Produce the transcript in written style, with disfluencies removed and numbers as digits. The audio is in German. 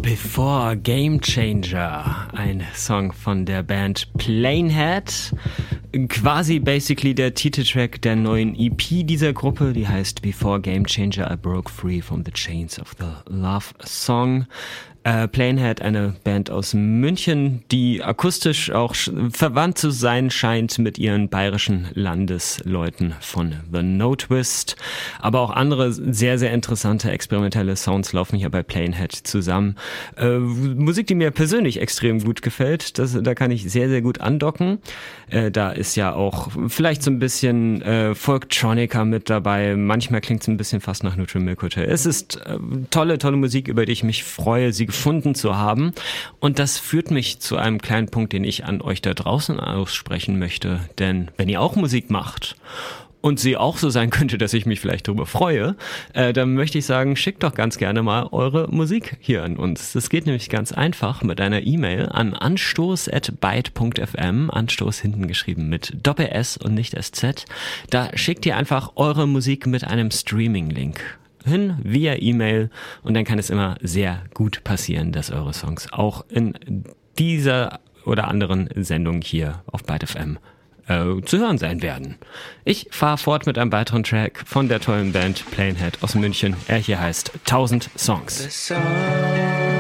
Before Game Changer, ein Song von der Band Planehead. Quasi basically der Titeltrack der neuen EP dieser Gruppe, die heißt Before Game Changer, I Broke Free from the Chains of the Love Song. Planehead, eine Band aus München, die akustisch auch verwandt zu sein scheint mit ihren bayerischen Landesleuten von The No Twist. Aber auch andere sehr, sehr interessante experimentelle Sounds laufen hier bei Planehead zusammen. Musik, die mir persönlich extrem gut gefällt, da kann ich sehr, sehr gut andocken. Da ist ja auch vielleicht so ein bisschen Folktronica mit dabei. Manchmal klingt es ein bisschen fast nach Neutral Milk Hotel. Es ist tolle, tolle Musik, über die ich mich freue, sie gefunden zu haben. Und das führt mich zu einem kleinen Punkt, den ich an euch da draußen aussprechen möchte. Denn wenn ihr auch Musik macht und sie auch so sein könnte, dass ich mich vielleicht darüber freue, dann möchte ich sagen, schickt doch ganz gerne mal eure Musik hier an uns. Das geht nämlich ganz einfach mit einer E-Mail an anstoß@byte.fm, Anstoß hinten geschrieben mit Doppel-S und nicht SZ. Da schickt ihr einfach eure Musik mit einem Streaming-Link hin via E-Mail und dann kann es immer sehr gut passieren, dass eure Songs auch in dieser oder anderen Sendung hier auf Byte FM zu hören sein werden. Ich fahre fort mit einem weiteren Track von der tollen Band Planehead aus München. Er hier heißt 1000 Songs.